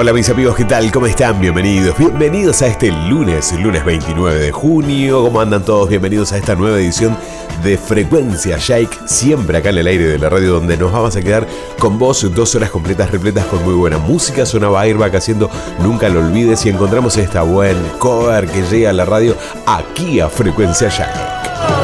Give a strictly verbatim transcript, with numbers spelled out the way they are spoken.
Hola mis amigos, ¿qué tal? ¿Cómo están? Bienvenidos, bienvenidos a este lunes, lunes veintinueve de junio. ¿Cómo andan todos? Bienvenidos a esta nueva edición de Frecuencia Shake, siempre acá en el aire de la radio, donde nos vamos a quedar con vos dos horas completas repletas con muy buena música. Sonaba Airbag haciendo Nunca lo olvides y encontramos esta buen cover que llega a la radio aquí a Frecuencia Shake.